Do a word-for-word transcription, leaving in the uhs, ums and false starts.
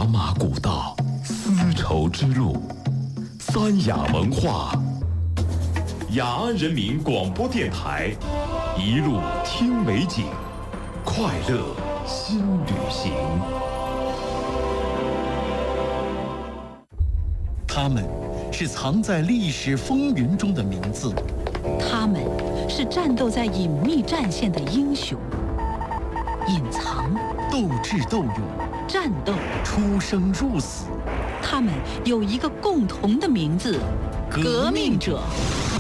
雅马古道，丝绸之路，三雅文化。雅安人民广播电台，一路听美景，快乐新旅行。 他们是藏在历史风云中的名字， 他们是战斗在隐秘战线的英雄，隐藏、 斗智斗勇、 战斗、 出生入死。 他们有一个共同的名字：革命者。